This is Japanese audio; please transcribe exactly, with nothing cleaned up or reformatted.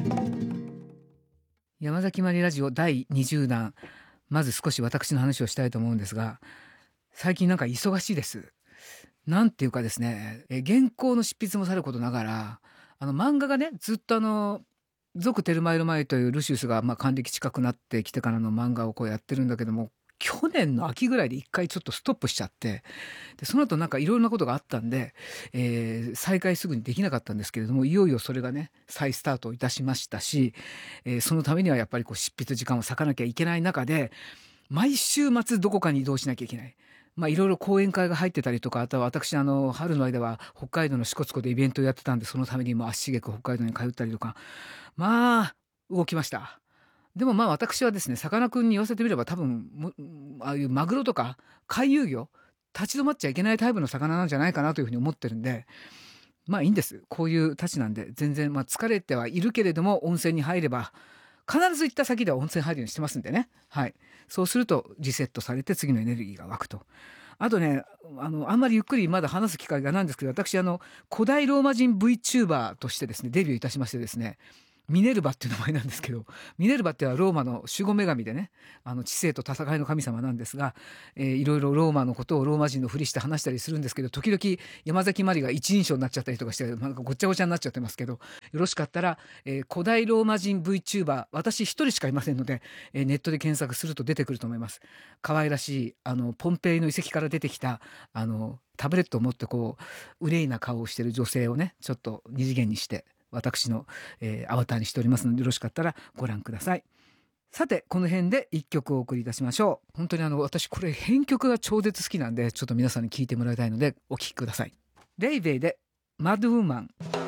山崎まりラジオだいにじゅうだん、まず少し私の話をしたいと思うんですが、最近なんか忙しいです。なんていうかですね、え原稿の執筆もさることながら、あの漫画がね、ずっとあの続テルマエロマエというルシウスがまあ還暦近くなってきてからの漫画をこうやってるんだけども、去年の秋ぐらいで一回ちょっとストップしちゃって、でその後なんかいろいろなことがあったんで、えー再開すぐにできなかったんですけれども、いよいよそれがね再スタートいたしましたし、えーそのためにはやっぱりこう執筆時間を割かなきゃいけない中で、毎週末どこかに移動しなきゃいけない。まあいろいろ講演会が入ってたりとか、あとは私あの春の間は北海道の支笏湖でイベントをやってたんで、そのためにも足しげく北海道に通ったりとか、まあ動きました。でもまあ私はですね、さかなクンに言わせてみれば多分もああいうマグロとか回遊魚、立ち止まっちゃいけないタイプの魚なんじゃないかなというふうに思ってるんで、まあいいんです。こういうたちなんで全然、まあ疲れてはいるけれども、温泉に入れば必ず行った先では温泉入るようにしてますんでね。はい。そうするとリセットされて次のエネルギーが湧くと。あとね、あの、あんまりゆっくりまだ話す機会がないんですけど、私、あの、古代ローマ人 VTuber としてですね、デビューいたしましてですね、ミネルヴァっていう名前なんですけど、ミネルヴァっていうのはローマの守護女神でね、あの知性と戦いの神様なんですが、えーいろいろローマのことをローマ人のふりして話したりするんですけど、時々山崎まりが一人称になっちゃったりとかして、なんかごっちゃごちゃになっちゃってますけど、よろしかったら、えー古代ローマ人 VTuber、私一人しかいませんので、えーネットで検索すると出てくると思います。可愛らしい、あの、ポンペイの遺跡から出てきた、あの、タブレットを持ってこう、憂いな顔をしている女性をね、ちょっと二次元にして、私の、えーアバターにしておりますので、よろしかったらご覧ください。さて、この辺で一曲お送りいたしましょう。本当にあの、私これ編曲が超絶好きなんで、ちょっと皆さんに聴いてもらいたいので、お聴きください。レイベイでマッドウーマン。